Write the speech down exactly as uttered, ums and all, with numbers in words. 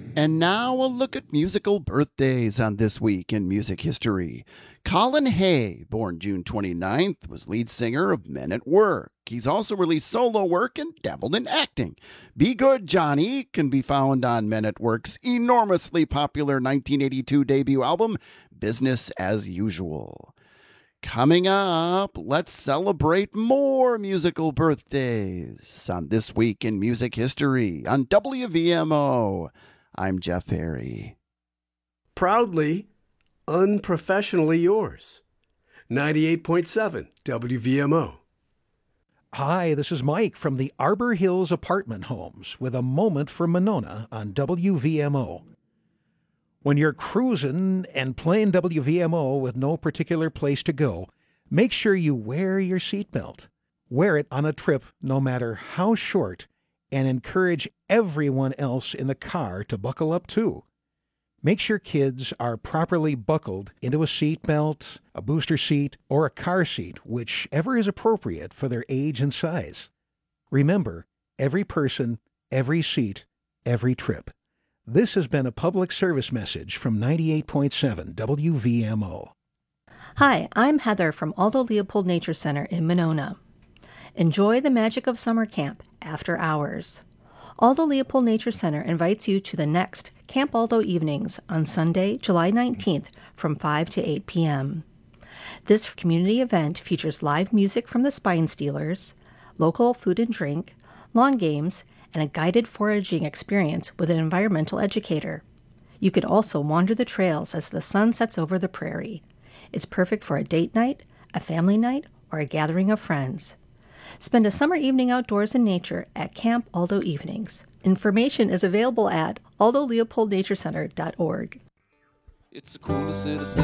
And now a look at musical birthdays on This Week in Music History. Colin Hay, born June twenty-ninth, was lead singer of Men at Work. He's also released solo work and dabbled in acting. Be Good Johnny can be found on Men at Work's enormously popular nineteen eighty-two debut album, Business as Usual. Coming up, let's celebrate more musical birthdays on This Week in Music History on W V M O. I'm Jeff Perry. Proudly, unprofessionally yours. ninety-eight point seven W V M O. Hi, this is Mike from the Arbor Hills Apartment Homes with a moment for Monona on W V M O. When you're cruising and playing W V M O with no particular place to go, make sure you wear your seatbelt. Wear it on a trip no matter how short, and encourage everyone else in the car to buckle up too. Make sure kids are properly buckled into a seatbelt, a booster seat, or a car seat, whichever is appropriate for their age and size. Remember, every person, every seat, every trip. This has been a public service message from ninety-eight point seven W V M O. Hi, I'm Heather from Aldo Leopold Nature Center in Monona. Enjoy the magic of summer camp after hours. Aldo Leopold Nature Center invites you to the next Camp Aldo Evenings on Sunday, July nineteenth from five to eight p.m. This community event features live music from the Spine Stealers, local food and drink, lawn games, and a guided foraging experience with an environmental educator. You can also wander the trails as the sun sets over the prairie. It's perfect for a date night, a family night, or a gathering of friends. Spend a summer evening outdoors in nature at Camp Aldo Evenings. Information is available at aldo leopold nature center dot org. It's the coolest city.